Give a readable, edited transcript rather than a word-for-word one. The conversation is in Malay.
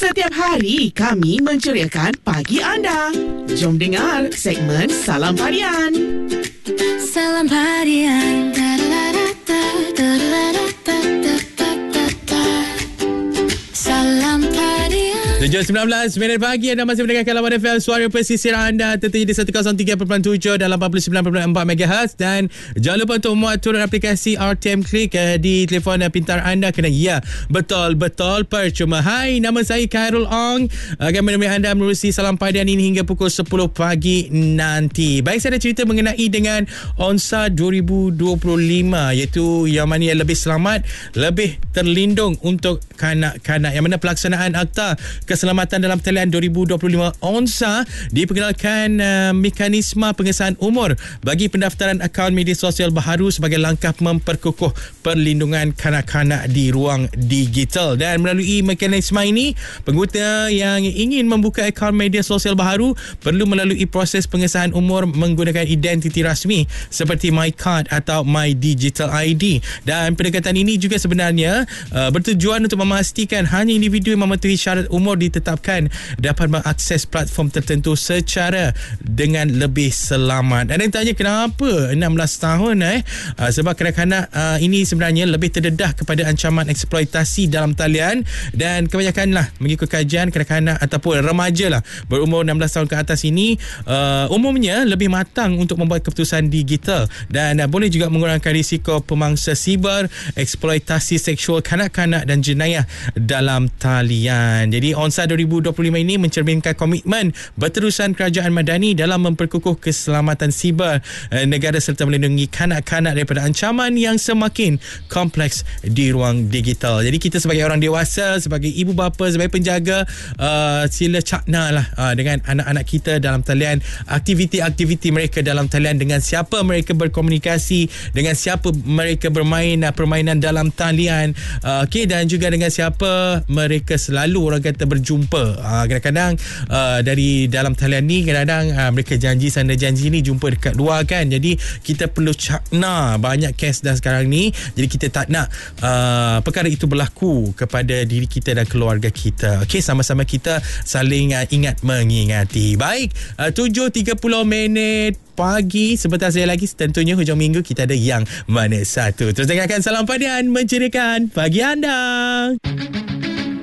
Setiap hari kami menceriakan pagi anda. Jom dengar segmen Salam Harian. Salam Harian. Salam Harian. 7.19 minit pagi, anda masih mendengarkan Lawan FM, suara pesisir anda tertanya di 103.7 dalam 49.4 MHz. Dan jangan lupa untuk muat turun aplikasi RTM Click di telefon pintar anda. Kena betul percuma. Hai, nama saya Khairul Ong, akan menemani anda menerusi Salam Padian ini hingga pukul 10 pagi nanti. Baik, saya ada cerita mengenai dengan ONSA 2025, iaitu yang mana yang lebih selamat, lebih terlindung untuk kanak-kanak, yang mana pelaksanaan Akta Keselamatan dalam Talian 2025 ONSA diperkenalkan mekanisme pengesahan umur bagi pendaftaran akaun media sosial baharu sebagai langkah memperkukuh perlindungan kanak-kanak di ruang digital. Dan melalui mekanisme ini, pengguna yang ingin membuka akaun media sosial baharu perlu melalui proses pengesahan umur menggunakan identiti rasmi seperti MyCard atau My Digital ID. Dan pendekatan ini juga sebenarnya bertujuan untuk memastikan hanya individu yang mematuhi syarat umur ditetapkan dapat mengakses platform tertentu secara dengan lebih selamat. Dan yang tanya kenapa 16 tahun sebab kanak-kanak ini sebenarnya lebih terdedah kepada ancaman eksploitasi dalam talian, dan kebanyakanlah mengikut kajian kanak-kanak ataupun remaja lah berumur 16 tahun ke atas ini umumnya lebih matang untuk membuat keputusan digital dan boleh juga mengurangkan risiko pemangsa siber, eksploitasi seksual kanak-kanak dan jenayah dalam talian. Jadi ONSA 2025 ini mencerminkan komitmen berterusan kerajaan madani dalam memperkukuh keselamatan siber negara serta melindungi kanak-kanak daripada ancaman yang semakin kompleks di ruang digital. Jadi kita sebagai orang dewasa, sebagai ibu bapa, sebagai penjaga, sila cakna lah dengan anak-anak kita dalam talian, aktiviti-aktiviti mereka dalam talian, dengan siapa mereka berkomunikasi, dengan siapa mereka bermain permainan dalam talian, dan juga dengan siapa mereka selalu orang kata berjumpa. Kadang-kadang dari dalam talian ni kadang-kadang mereka janji sana janji ni, jumpa dekat luar kan. Jadi kita perlu cakna, banyak kes dah sekarang ni. Jadi kita tak nak perkara itu berlaku kepada diri kita dan keluarga kita. Okey, sama-sama kita saling ingat mengingati. Baik, 7.30 minit pagi. Sebentar saya lagi tentunya hujung minggu kita ada Yang Mana Satu. Terus dengarkan Salam Padian menceriakan pagi anda.